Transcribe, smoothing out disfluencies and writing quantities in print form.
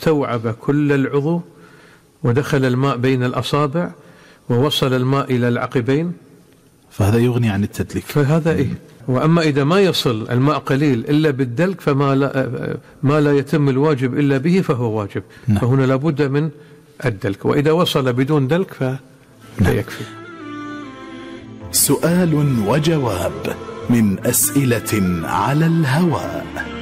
استوعب كل العضو ودخل الماء بين الأصابع ووصل الماء إلى العقبين فهذا يغني عن التدليك. فهذا إيه. وأما إذا ما يصل الماء قليل إلا بالدلك ما لا يتم الواجب إلا به فهو واجب. نعم. فهنا لابد من الدلك، وإذا وصل بدون دلك فلا يكفي. سؤال وجواب من أسئلة على الهواء.